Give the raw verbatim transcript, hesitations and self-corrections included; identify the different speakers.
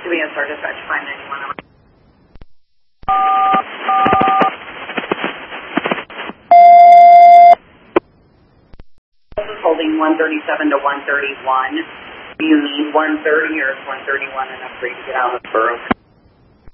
Speaker 1: B S R dispatch five ninety-one. This is holding one thirty-seven to one thirty-one. Do you need one thirty or is one thirty-one enough for you to get out of the borough?